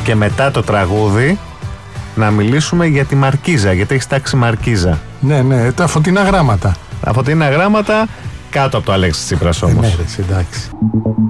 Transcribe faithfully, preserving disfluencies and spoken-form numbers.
και μετά το τραγούδι να μιλήσουμε για τη Μαρκίζα, γιατί έχει τάξει Μαρκίζα. Ναι, ναι, τα φωτεινά γράμματα. Τα φωτεινά γράμματα κάτω από το Αλέξη Τσίπρας όμως. Ναι, ρε, εντάξει.